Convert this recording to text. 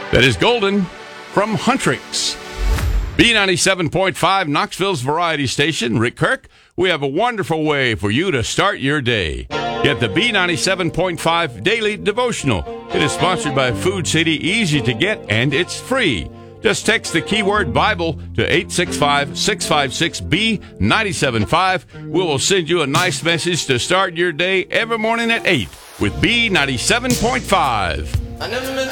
That is Golden from Huntrix. B97.5, Knoxville's variety station. Rick Kirk, we have a wonderful way for you to start your day. Get the B97.5 Daily Devotional. It is sponsored by Food City, easy to get, and it's free. Just text the keyword Bible to 865-656-B975. We will send you a nice message to start your day every morning at 8 with B97.5.